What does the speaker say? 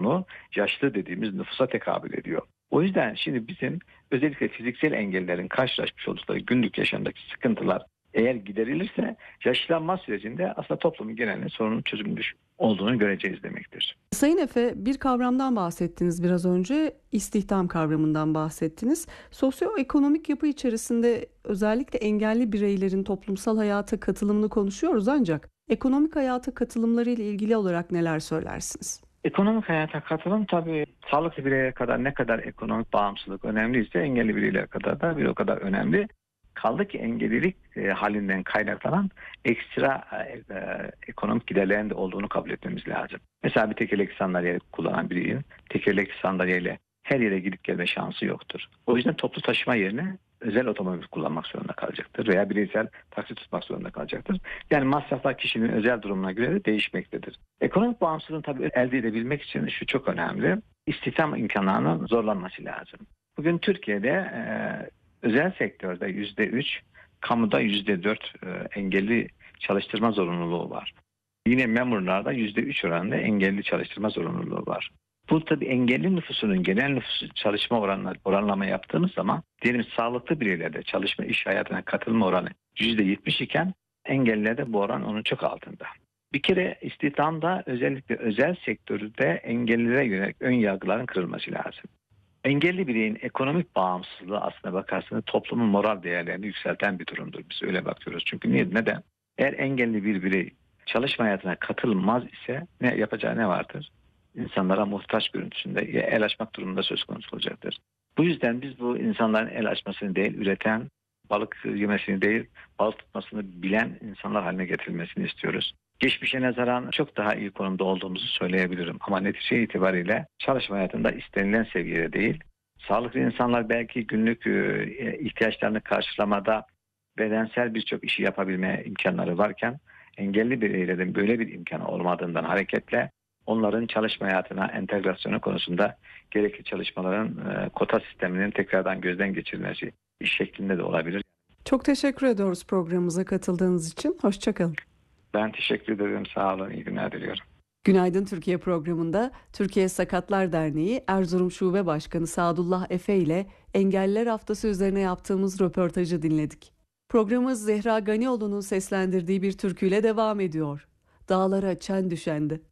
çoğunluğu yaşlı dediğimiz nüfusa tekabül ediyor. O yüzden şimdi bizim özellikle fiziksel engellerin karşılaşmış oldukları günlük yaşamdaki sıkıntılar eğer giderilirse yaşlanma sürecinde aslında toplumun genelinde sorunun çözülmüş olduğunu göreceğiz demektir. Sayın Efe, bir kavramdan bahsettiniz biraz önce, istihdam kavramından bahsettiniz. Sosyoekonomik yapı içerisinde özellikle engelli bireylerin toplumsal hayata katılımını konuşuyoruz ancak ekonomik hayata katılımları ile ilgili olarak neler söylersiniz? Ekonomik hayata katılım tabii sağlıklı bireye kadar ne kadar ekonomik bağımsızlık önemliyse engelli bireyler kadar da bir o kadar önemli. Kaldı ki engellilik halinden kaynaklanan ekstra ekonomik giderlerin de olduğunu kabul etmemiz lazım. Mesela bir tekerlekli sandalye kullanan birinin tekerlekli sandalyeyle her yere gidip gelme şansı yoktur. O yüzden toplu taşıma yerine özel otomobil kullanmak zorunda kalacaktır veya bireysel taksi tutmak zorunda kalacaktır. Yani masraflar kişinin özel durumuna göre de değişmektedir. Ekonomik bağımsızlığını tabii elde edebilmek için şu çok önemli. İstihdam imkanlarının zorlanması lazım. Bugün Türkiye'de özel sektörde %3, kamuda %4 engelli çalıştırma zorunluluğu var. Yine memurlarda %3 oranında engelli çalıştırma zorunluluğu var. Bu tabii engelli nüfusunun genel nüfusu çalışma oranlama yaptığımız zaman diyelim sağlıklı bireylerde çalışma iş hayatına katılma oranı %70 iken engellilerde bu oran onun çok altında. Bir kere istihdamda özellikle özel sektörde engellilere yönelik ön yargıların kırılması lazım. Engelli bireyin ekonomik bağımsızlığı aslına bakarsanız toplumun moral değerlerini yükselten bir durumdur. Biz öyle bakıyoruz. Çünkü neden? Eğer engelli bir birey çalışma hayatına katılmaz ise yapacağı ne vardır? İnsanlara muhtaç görüntüsünde el açmak durumunda söz konusu olacaktır. Bu yüzden biz bu insanların el açmasını değil, üreten, balık yemesini değil, balık tutmasını bilen insanlar haline getirilmesini istiyoruz. Geçmişe nazaran çok daha iyi konumda olduğumuzu söyleyebilirim. Ama netice itibariyle çalışma hayatında istenilen seviyede değil. Sağlıklı insanlar belki günlük ihtiyaçlarını karşılamada bedensel birçok işi yapabilme imkanları varken engelli bireylerin böyle bir imkanı olmadığından hareketle onların çalışma hayatına entegrasyonu konusunda gerekli çalışmaların kota sisteminin tekrardan gözden geçirilmesi iş şeklinde de olabilir. Çok teşekkür ediyoruz programımıza katıldığınız için. Hoşça kalın. Ben teşekkür ederim. Sağ olun. İyi günler diliyorum. Günaydın Türkiye programında Türkiye Sakatlar Derneği Erzurum Şube Başkanı Sadullah Efe ile Engelliler Haftası üzerine yaptığımız röportajı dinledik. Programımız Zehra Ganioğlu'nun seslendirdiği bir türküyle devam ediyor. Dağlara çen düşendi.